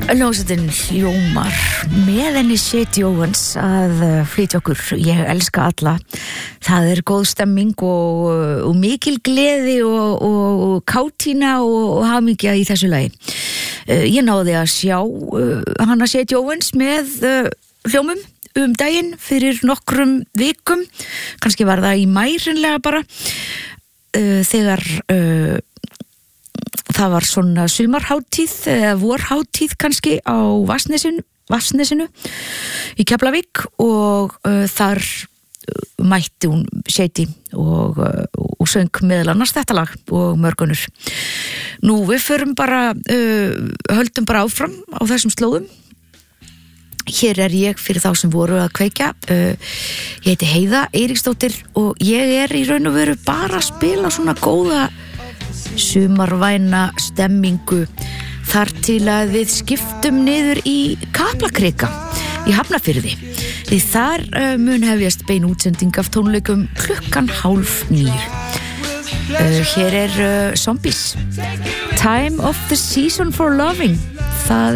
Hljómsveitin hljómar með henni Shady Owens að flytja okkur Ég elska alla. Það góð stemming og mikil gleði og kátína og hamingja í þessu lagi. Ég náði að sjá hana Shady Owens með hljómum daginn fyrir nokkrum vikum. Kannski var það í maí hreinlega bara. Þegar það var svona sumarhátíð eða vorhátíð kannski á Vatnsnesinu í Keflavík og þar mætti hún Shady og söng meðal annars þetta lag og mörgunur. Nú við förum bara höldum bara áfram á þessum slóðum. Hér ég fyrir þá sem voru að kveikja. Ég heiti Heiða Eiríksdóttir og ég í raun og veru bara að spila svona góða sumarvæna stemmingu þar til að við skiptum niður í Kaplakrika í Hafnarfirði. Því þar mun hefjast bein útsending af tónleikum 8:30. Hér Zombies. Time of the season for loving. Það